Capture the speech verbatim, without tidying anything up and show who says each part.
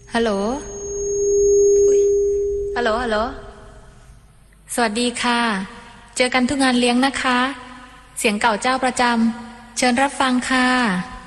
Speaker 1: ฮัลโหลฮัลโหลฮัลโหลสวัสดีค่ะเจอกันทุกงานเลี้ยงนะคะเสียงเก่าเจ้าประจำเชิญรับฟังค่ะ